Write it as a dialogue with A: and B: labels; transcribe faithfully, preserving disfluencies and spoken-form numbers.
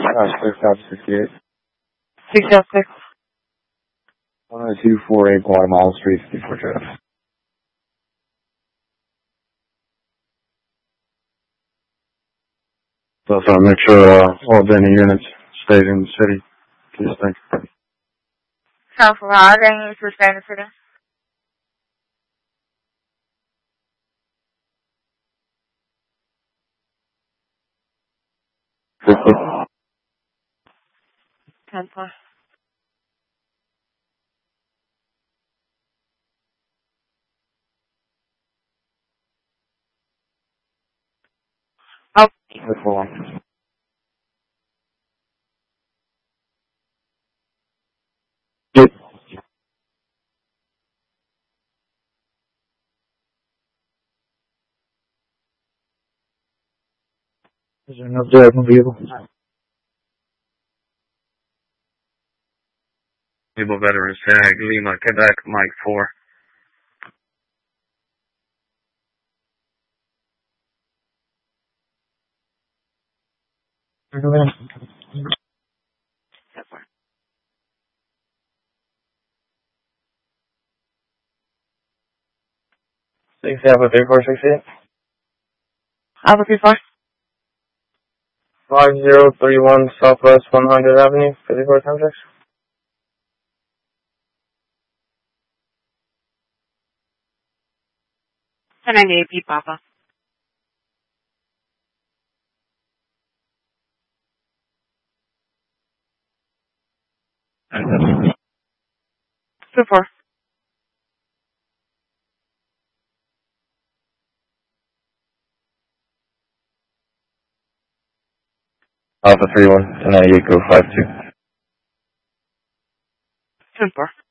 A: Uh, six out sixty-eight.
B: six out six.
A: one oh two four eight Guatemala Street, fifty-four Jeff. So, so make sure uh, all Denny units stayed in the city. Please, thank you.
B: South of all Denny units will stay in the city. ten four. Oh.
A: Four. Yep. Is there enough there from vehicle? People veterans tag Lima, Quebec, Mike four. Six Alpha three four six eight.
B: Alpha three four.
A: Five zero three one Southwest One Hundred Avenue, fifty four ten six.
B: ten ninety-eight P Papa. Two four.
A: Alpha three one, ten ninety eight go five two.
B: Ten four.